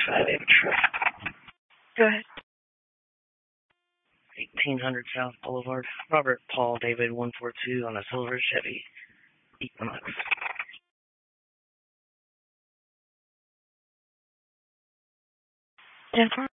David Truck. Go ahead. 1800 South Boulevard. Robert Paul David 142 on a silver Chevy Equinox. Jennifer?